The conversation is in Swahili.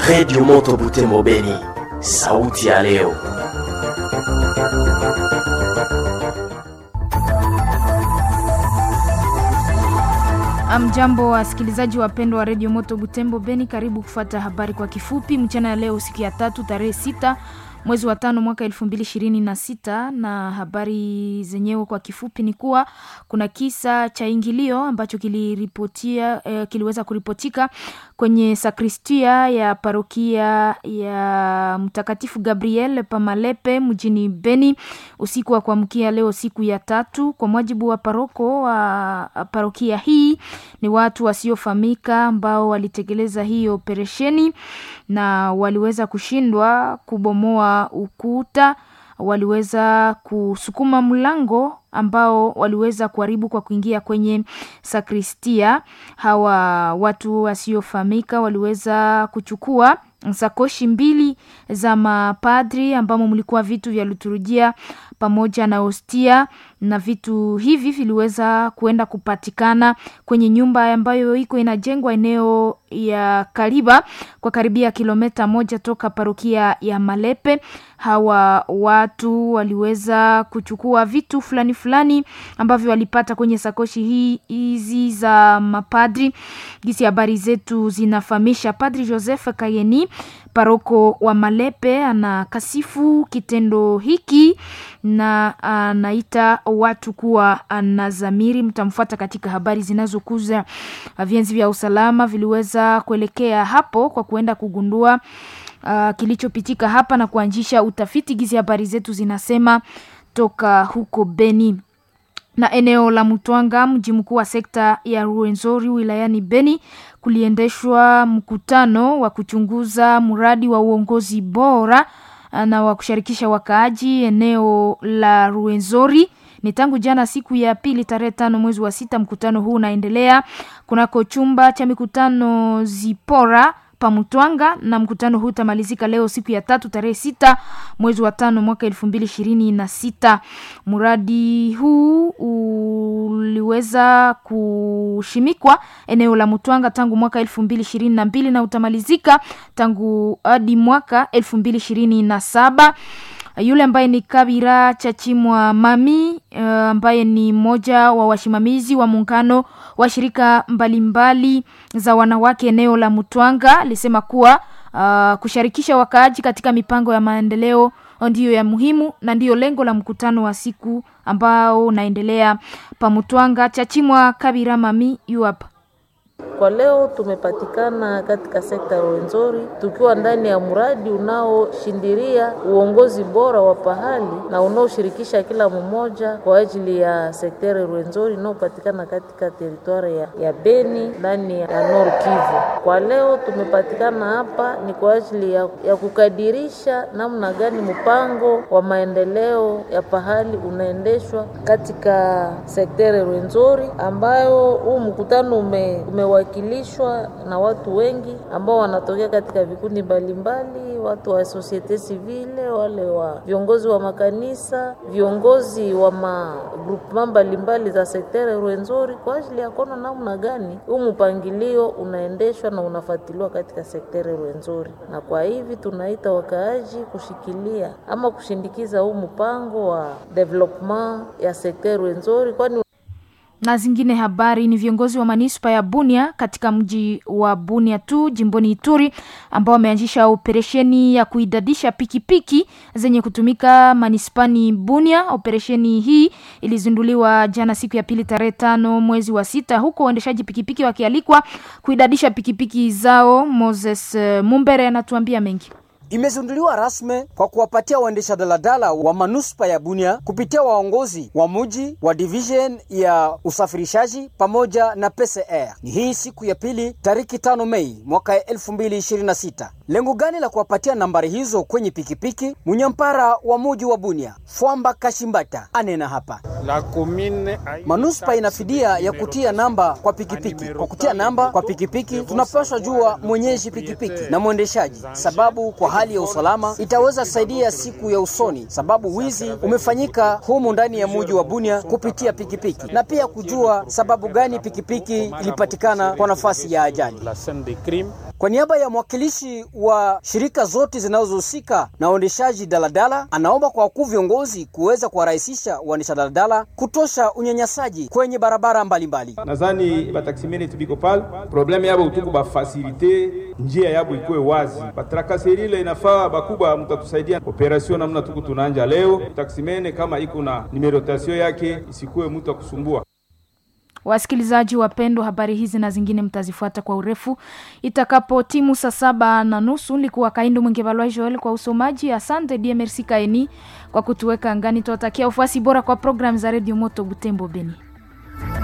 Radio Moto Butembo Beni, sauti ya leo. Amjambo wasikilizaji wapendwa wa Radio Moto Butembo Beni, karibu kufuata habari kwa kifupi mchana ya leo, siku ya 3 tarehe 6 mwezi wa 5 mwaka 2026, na habari zenyewe kwa kifupi ni kuwa kuna kisa cha ingilio ambacho kiliweza kuripotika kwenye sakristia ya parokia ya Mtakatifu Gabriel Pamalepe mjini Beni usiku wa kuamkia leo, siku ya 3. Kwa mujibu wa paroko wa parokia hii, ni watu wasiofahamika ambao walitekeleza hii operesheni na waliweza kushindwa kubomoa ukuta, waliweza kusukuma mlango ambao waliweza kuharibu kwa kuingia kwenye sakristia. Hawa watu wasiofahamika waliweza kuchukua sakoshi 2 za mapadri ambamo mlikuwa vitu vya liturujia pamoja na hostia, na vitu hivi viliweza kuenda kupatikana kwenye nyumba ambayo iko inajengwa eneo ya Kariba kwa karibia kilomita 1 toka parokia ya Malepe. Hawa watu waliweza kuchukua vitu fulani ambavyo walipata kwenye sakoshi hizi za mapadri. Gisi habari zetu zinafahamisha, Padri Joseph Kayeni, paroko wa Malepe, anakasifu kitendo hiki na anaita watu kuwa anazamiri. Mtamfuata katika habari zinazokuza. Vienzi vya usalama viliweza kuelekea hapo kwa kuenda kugundua kilichopitika hapa na kuanzisha utafiti. Gizi habari zetu zinasema toka huko Beni. Na eneo la Mutwanga, mji mkuu wa sekta ya Ruwenzori wilayani Beni, kuliendeshwa mkutano wa kuchunguza mradi wa uongozi bora na wa kushirikisha wakaaji eneo la Ruwenzori. Ni tangu jana siku ya 2 tarehe 5 mwezi wa 6. Mkutano huu unaendelea kunako chumba cha mikutano Zipora pa Mutwanga, na mkutano huu utamalizika leo siku ya 3 tarehe 6 mwezi wa 5 mwaka 2026. Mradi huu uliweza kushimikwa eneo la Mutwanga tangu mwaka 2022 na utamalizika tangu hadi mwaka 2027. Yule ambaye ni Kabira Chachimwa Mami, ambaye ni mmoja wa wasimamizi wa muungano wa shirika mbalimbali za wanawake eneo la Mutwanga, alisema kuwa kushirikisha wakaaji katika mipango ya maendeleo ndiyo ya muhimu na ndiyo lengo la mkutano wa siku ambao unaendelea pa Mutwanga. Chachimwa Kabira Mami yuapa. Kwa leo tumepatikana katika sekta Ruwenzori tukiwa ndani ya mradi unaoshindiria uongozi bora wa pahali na unaoshirikisha kila mmoja kwa ajili ya sekta Ruwenzori inayopatikana katika teritwari ya Beni ndani ya Nord Kivu. Kwa leo tumepatikana hapa ni kwa ajili ya kukadirisha namna gani mpango wa maendeleo ya pahali unaendeshwa katika sekta Ruwenzori, ambayo huu mkutano umewakilishwa na watu wengi ambao wanatokea katika vikundi mbalimbali, watu wa societe civile, wale wa viongozi wa makanisa, viongozi wa magroupement mbalimbali za sekta Ruwenzori, kwa ajili ya kuona namna gani huu mpangilio unaendeshwa na unafuatiliwa katika sekta Ruwenzori. Na kwa hivi tunaita wakaaji kushikilia ama kushindikiza huu mpango wa development ya sekta Ruwenzori. Kwani na zingine habari ni viongozi wa manispa ya Bunia katika mji wa Bunia tu jimboni Ituri ambao wameanzisha operesheni ya kuidadisha pikipiki zenye kutumika manispani Bunia. Operesheni hii ilizinduliwa jana siku ya 2 tarehe 5 mwezi wa 6, huko waendeshaji pikipiki wakialikwa kuidadisha pikipiki zao. Moses Mumbere anatuambia mengi. Imezinduliwa rasmi kwa kuwapatia waendesha daladala wa manuspa ya Bunia kupitia waongozi wa mji wa division ya usafirishaji pamoja na PCR. Ni hii siku ya 2 tariki 5 Mei mwaka 2026. Lengo gani la kuwapatia nambari hizo kwenye pikipiki? Munyampara wa mji wa Bunia, Fwamba Kashimbata, anena hapa. Manuspa inafidia ya kutia namba kwa pikipiki. Kwa kutia namba kwa pikipiki tunapaswa jua mwenyeji pikipiki na mwendeshaji, sababu kwa hali ya usalama itaweza saidia siku ya usoni, sababu wizi umefanyika humu ndani ya mji wa Bunia kupitia pikipiki, na pia kujua sababu gani pikipiki ilipatikana kwa nafasi ya ajali. Kwa niaba ya mwakilishi wa shirika zote zinazohusika na uendeshaji daladala, anaomba kwa wakuu viongozi kuweza kuwarahisisha waendesha daladala kutosha unyanyasaji kwenye barabara mbalimbali. Nadhani bataksimene tubiko pale probleme yabo utuku ba facilite njia yabo ikuwe wazi. Batrakaseri ile inafaa bakuba mtatusaidia operation namna tuku tunanja leo. Taksimene kama iko na numerotation yake isikuwe mtu akusumbua. Wasikilizaji wapendwa, habari hizi na zingine mtazifuata kwa urefu itakapo timu 7:30. Nilikuwa Kaindo Mwengevalwa Joel kwa usomaji. Asante DMRC Kaeni kwa kutuweka angani. Tuwatakia ufuasi bora kwa program za Radio Moto Butembo Beni.